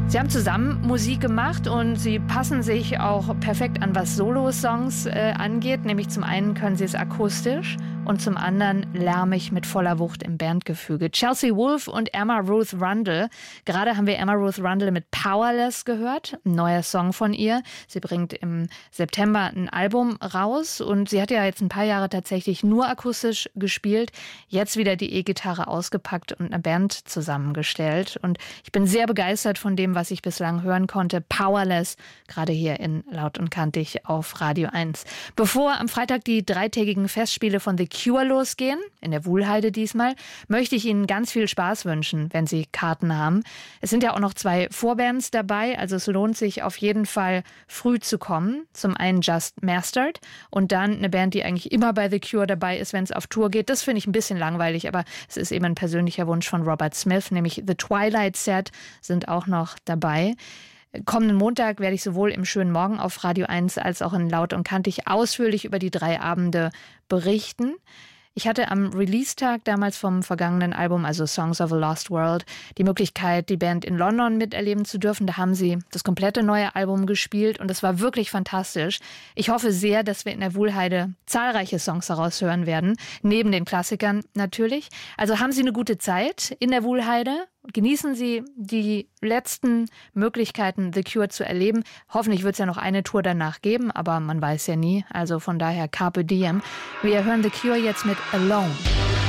Sie haben zusammen Musik gemacht und Sie passen sich auch perfekt an, was Solo-Songs angeht. Nämlich zum einen können Sie es akustisch und zum anderen lärmig mit voller Wucht im Bandgefüge. Chelsea Wolfe und Emma Ruth Rundle. Gerade haben wir Emma Ruth Rundle mit Powerless gehört, ein neuer Song von ihr. Sie bringt im September ein Album raus und sie hat ja jetzt ein paar Jahre tatsächlich nur akustisch gespielt. Jetzt wieder die E-Gitarre ausgepackt und eine Band zusammengestellt. Und ich bin sehr begeistert von dem, was ich bislang hören konnte. Powerless, gerade hier in Laut und Kantig auf Radio 1. Bevor am Freitag die dreitägigen Festspiele von The Cure losgehen, in der Wuhlheide diesmal, möchte ich Ihnen ganz viel Spaß wünschen, wenn Sie Karten haben. Es sind ja auch noch 2 Vorbands dabei, also es lohnt sich auf jeden Fall früh zu kommen. Zum einen Just Mastered und dann eine Band, die eigentlich immer bei The Cure dabei ist, wenn es auf Tour geht. Das finde ich ein bisschen langweilig, aber es ist eben ein persönlicher Wunsch von Robert Smith, nämlich The Twilight Set sind auch noch dabei. Kommenden Montag werde ich sowohl im Schönen Morgen auf Radio 1 als auch in Laut und Kantig ausführlich über die 3 Abende berichten. Ich hatte am Release-Tag damals vom vergangenen Album, also Songs of a Lost World, die Möglichkeit, die Band in London miterleben zu dürfen. Da haben sie das komplette neue Album gespielt und es war wirklich fantastisch. Ich hoffe sehr, dass wir in der Wuhlheide zahlreiche Songs daraus hören werden, neben den Klassikern natürlich. Also haben Sie eine gute Zeit in der Wuhlheide. Genießen Sie die letzten Möglichkeiten, The Cure zu erleben. Hoffentlich wird es ja noch eine Tour danach geben, aber man weiß ja nie. Also von daher Carpe Diem. Wir hören The Cure jetzt mit Alone.